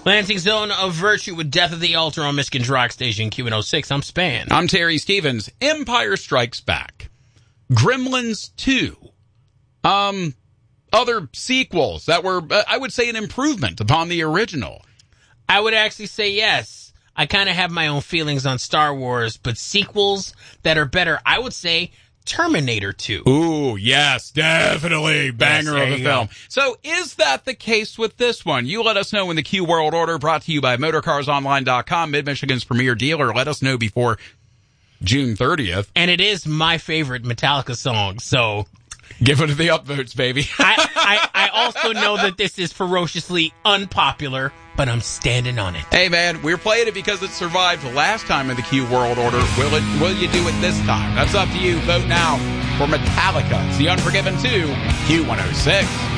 Lansing Zone of Virtue with Death of the Altar on Michigan's Rock Station, Q106. I'm Span. I'm Terry Stevens. Empire Strikes Back. Gremlins 2. Other sequels that were, I would say, an improvement upon the original. I would actually say yes. I kind of have my own feelings on Star Wars, but sequels that are better, I would say Terminator 2. Ooh, yes, definitely. Banger of a film. So is that the case with this one? You let us know in the Q World Order, brought to you by MotorCarsOnline.com, Mid-Michigan's premier dealer. Let us know before June 30th. And it is my favorite Metallica song, so... Give it to the upvotes, baby. I also know that this is ferociously unpopular, but I'm standing on it. Hey, man, we're playing it because it survived last time in the Q World Order. Will you do it this time? That's up to you. Vote now for Metallica. It's The Unforgiven 2, Q106.